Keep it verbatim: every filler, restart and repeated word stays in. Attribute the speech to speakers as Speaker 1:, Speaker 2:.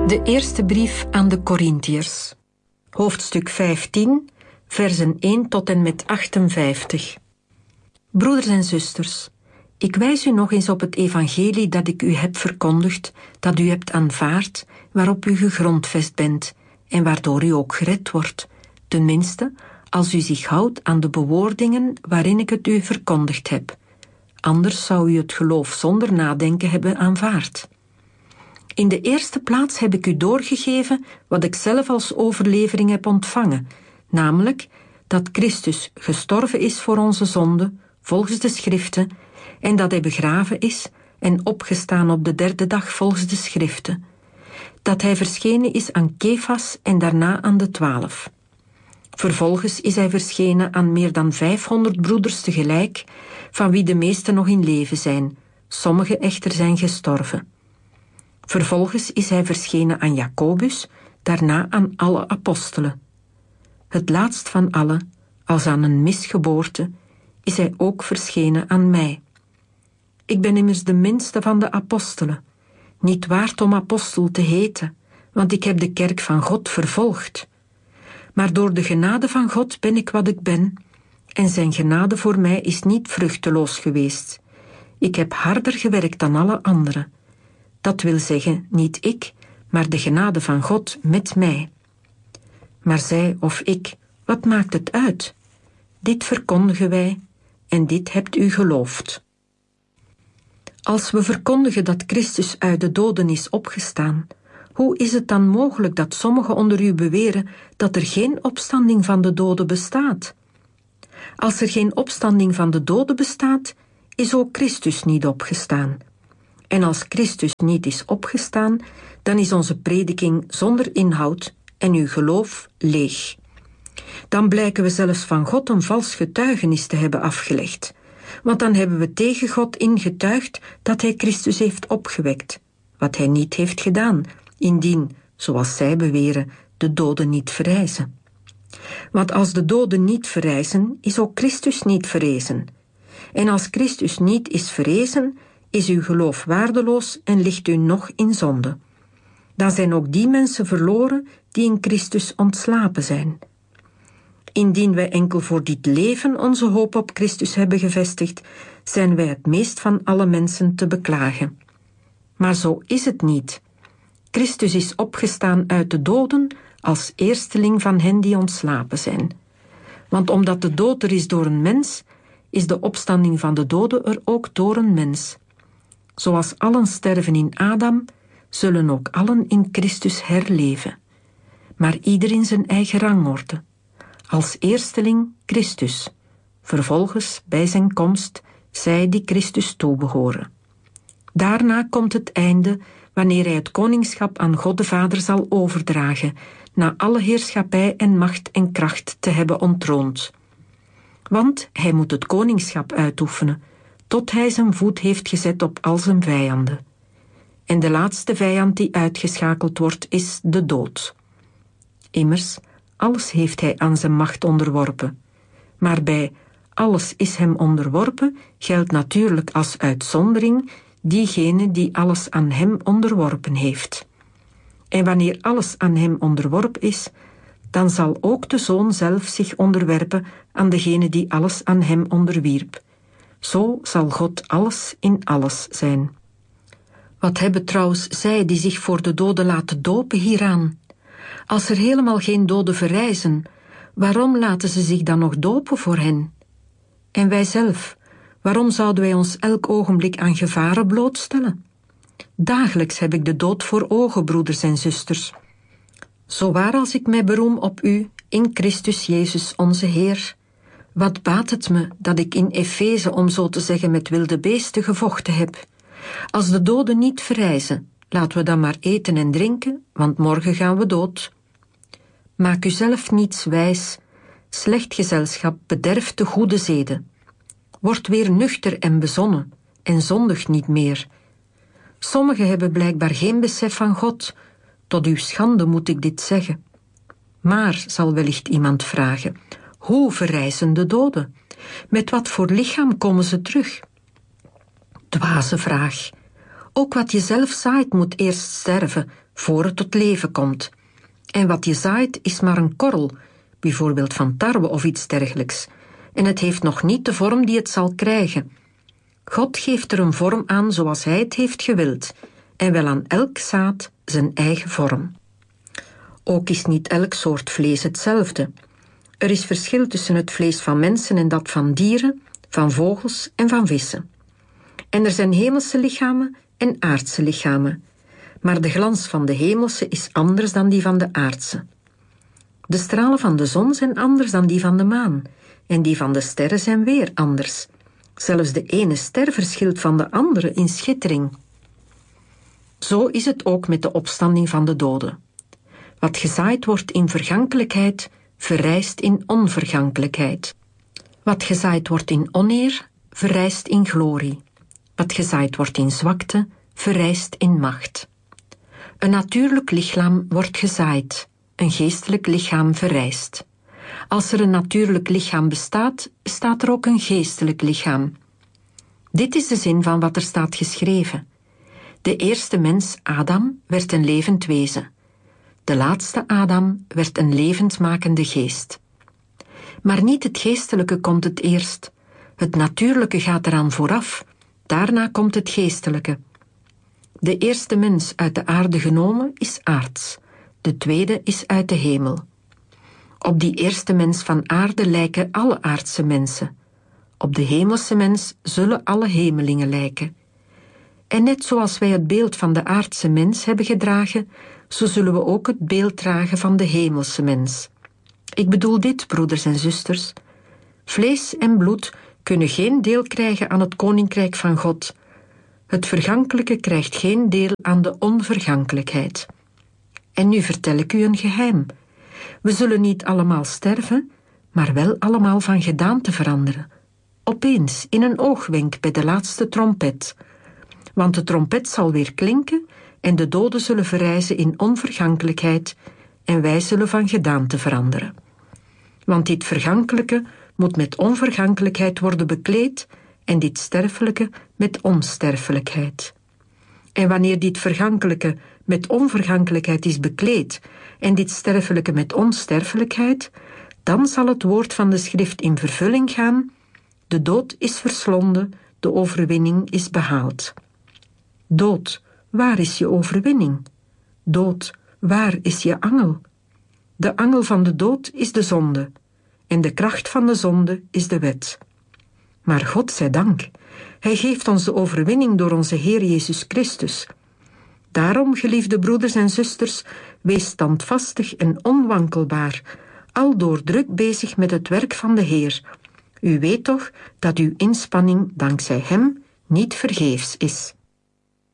Speaker 1: De eerste brief aan de Korintiërs, hoofdstuk vijftien, versen één tot en met achtenvijftig. Broeders en zusters, ik wijs u nog eens op het evangelie dat ik u heb verkondigd, dat u hebt aanvaard, waarop u gegrondvest bent en waardoor u ook gered wordt, tenminste als u zich houdt aan de bewoordingen waarin ik het u verkondigd heb. Anders zou u het geloof zonder nadenken hebben aanvaard. In de eerste plaats heb ik u doorgegeven wat ik zelf als overlevering heb ontvangen, namelijk dat Christus gestorven is voor onze zonden, volgens de Schriften, en dat hij begraven is en opgestaan op de derde dag volgens de Schriften, dat hij verschenen is aan Kefas en daarna aan de twaalf. Vervolgens is hij verschenen aan meer dan vijfhonderd broeders tegelijk, van wie de meesten nog in leven zijn, sommigen echter zijn gestorven. Vervolgens is hij verschenen aan Jacobus, daarna aan alle apostelen. Het laatst van allen, als aan een misgeboorte, is hij ook verschenen aan mij. Ik ben immers de minste van de apostelen, niet waard om apostel te heten, want ik heb de kerk van God vervolgd. Maar door de genade van God ben ik wat ik ben, en zijn genade voor mij is niet vruchteloos geweest. Ik heb harder gewerkt dan alle anderen. Dat wil zeggen, niet ik, maar de genade van God met mij. Maar zij of ik, wat maakt het uit? Dit verkondigen wij, en dit hebt u geloofd. Als we verkondigen dat Christus uit de doden is opgestaan, hoe is het dan mogelijk dat sommigen onder u beweren dat er geen opstanding van de doden bestaat? Als er geen opstanding van de doden bestaat, is ook Christus niet opgestaan. En als Christus niet is opgestaan, dan is onze prediking zonder inhoud en uw geloof leeg. Dan blijken we zelfs van God een vals getuigenis te hebben afgelegd. Want dan hebben we tegen God ingetuigd dat hij Christus heeft opgewekt, wat hij niet heeft gedaan, indien, zoals zij beweren, de doden niet verrijzen. Want als de doden niet verrijzen, is ook Christus niet verrezen. En als Christus niet is verrezen, is uw geloof waardeloos en ligt u nog in zonde. Dan zijn ook die mensen verloren die in Christus ontslapen zijn. Indien wij enkel voor dit leven onze hoop op Christus hebben gevestigd, zijn wij het meest van alle mensen te beklagen. Maar zo is het niet. Christus is opgestaan uit de doden als eersteling van hen die ontslapen zijn. Want omdat de dood er is door een mens, is de opstanding van de doden er ook door een mens. Zoals allen sterven in Adam, zullen ook allen in Christus herleven. Maar ieder in zijn eigen rangorde. Als eersteling Christus, vervolgens bij zijn komst zij die Christus toebehoren. Daarna komt het einde, wanneer hij het koningschap aan God de Vader zal overdragen, na alle heerschappij en macht en kracht te hebben ontroond. Want hij moet het koningschap uitoefenen, tot hij zijn voet heeft gezet op al zijn vijanden. En de laatste vijand die uitgeschakeld wordt, is de dood. Immers, alles heeft hij aan zijn macht onderworpen. Maar bij alles is hem onderworpen geldt natuurlijk als uitzondering diegene die alles aan hem onderworpen heeft. En wanneer alles aan hem onderworpen is, dan zal ook de Zoon zelf zich onderwerpen aan degene die alles aan hem onderwierp. Zo zal God alles in alles zijn. Wat hebben trouwens zij die zich voor de doden laten dopen hieraan? Als er helemaal geen doden verrijzen, waarom laten ze zich dan nog dopen voor hen? En wij zelf, waarom zouden wij ons elk ogenblik aan gevaren blootstellen? Dagelijks heb ik de dood voor ogen, broeders en zusters. Zowaar als ik mij beroem op u, in Christus Jezus onze Heer, wat baat het me dat ik in Efeze, om zo te zeggen, met wilde beesten gevochten heb? Als de doden niet verrijzen, laten we dan maar eten en drinken, want morgen gaan we dood. Maak u zelf niets wijs, slecht gezelschap bederft de goede zeden. Word weer nuchter en bezonnen, en zondig niet meer. Sommigen hebben blijkbaar geen besef van God, tot uw schande moet ik dit zeggen. Maar, zal wellicht iemand vragen, hoe verrijzen de doden? Met wat voor lichaam komen ze terug? Dwaze vraag. Ook wat je zelf zaait moet eerst sterven, voor het tot leven komt. En wat je zaait is maar een korrel, bijvoorbeeld van tarwe of iets dergelijks. En het heeft nog niet de vorm die het zal krijgen. God geeft er een vorm aan zoals hij het heeft gewild, en wel aan elk zaad zijn eigen vorm. Ook is niet elk soort vlees hetzelfde. Er is verschil tussen het vlees van mensen en dat van dieren, van vogels en van vissen. En er zijn hemelse lichamen en aardse lichamen. Maar de glans van de hemelse is anders dan die van de aardse. De stralen van de zon zijn anders dan die van de maan, en die van de sterren zijn weer anders. Zelfs de ene ster verschilt van de andere in schittering. Zo is het ook met de opstanding van de doden. Wat gezaaid wordt in vergankelijkheid, verrijst in onvergankelijkheid. Wat gezaaid wordt in oneer, verrijst in glorie. Wat gezaaid wordt in zwakte, verrijst in macht. Een natuurlijk lichaam wordt gezaaid, een geestelijk lichaam verrijst. Als er een natuurlijk lichaam bestaat, bestaat er ook een geestelijk lichaam. Dit is de zin van wat er staat geschreven. De eerste mens, Adam, werd een levend wezen. De laatste Adam werd een levendmakende geest. Maar niet het geestelijke komt het eerst. Het natuurlijke gaat eraan vooraf. Daarna komt het geestelijke. De eerste mens uit de aarde genomen is aards. De tweede is uit de hemel. Op die eerste mens van aarde lijken alle aardse mensen. Op de hemelse mens zullen alle hemelingen lijken. En net zoals wij het beeld van de aardse mens hebben gedragen, zo zullen we ook het beeld dragen van de hemelse mens. Ik bedoel dit, broeders en zusters. Vlees en bloed kunnen geen deel krijgen aan het koninkrijk van God. Het vergankelijke krijgt geen deel aan de onvergankelijkheid. En nu vertel ik u een geheim. We zullen niet allemaal sterven, maar wel allemaal van gedaante veranderen. Opeens, in een oogwenk bij de laatste trompet. Want de trompet zal weer klinken en de doden zullen verrijzen in onvergankelijkheid en wij zullen van gedaante veranderen. Want dit vergankelijke moet met onvergankelijkheid worden bekleed en dit sterfelijke met onsterfelijkheid. En wanneer dit vergankelijke met onvergankelijkheid is bekleed en dit sterfelijke met onsterfelijkheid, dan zal het woord van de schrift in vervulling gaan: de dood is verslonden, de overwinning is behaald. Dood, waar is je overwinning? Dood, waar is je angel? De angel van de dood is de zonde, en de kracht van de zonde is de wet. Maar God zij dank, hij geeft ons de overwinning door onze Heer Jezus Christus. Daarom, geliefde broeders en zusters, wees standvastig en onwankelbaar, aldoor druk bezig met het werk van de Heer. U weet toch dat uw inspanning dankzij hem niet vergeefs is.